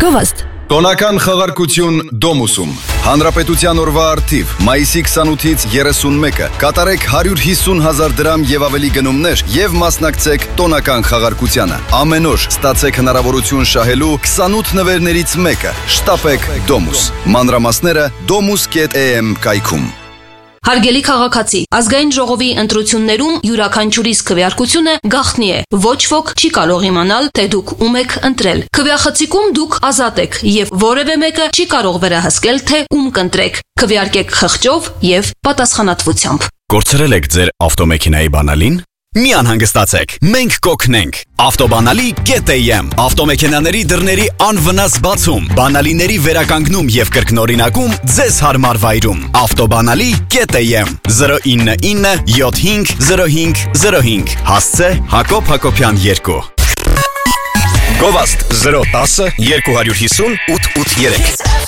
Գովաստ Տոնական խաղարկություն Դոմուսում Հանրապետության օրվա արդիվ մայիսի 28-ից 31-ը կատարեք 150,000 դրամ եւ ավելի գնումներ եւ մասնակցեք տոնական խաղարկությանը ամեն օր ստացեք հնարավորություն շահելու 28 նվերներից մեկը շտապեք Դոմուս մանրամասները domus.am կայքում Հարգելի քաղաքացի, ազգային ժողովի ընտրություններում յուրաքանչյուրիս քվեարկությունը գաղտնի է։ Ոչ ոք չի կարող իմանալ, թե դուք ում եք ընտրել։ Քվեախցիկում դուք ազատ եք եւ որևէ մեկը չի կարող վերահսկել, թե ում կընտրեք։ Քվեարկեք խղճով եւ պատասխանատվությամբ։ Կորցրել եք ձեր ավտոմեքենայի բանալին։ Մի անհանգստացեք, մենք կօգնենք։ Ավտոբանալի.am Ավտոմեքենաների դռների անվնաս բացում, բանալիների վերականգնում եւ կրկնօրինակում ձեզ հարմար վայրում։ Ավտոբանալի.am 099 750505 Հասցե Հակոբ Հակոբյան 2 Գովաստ 010 250 883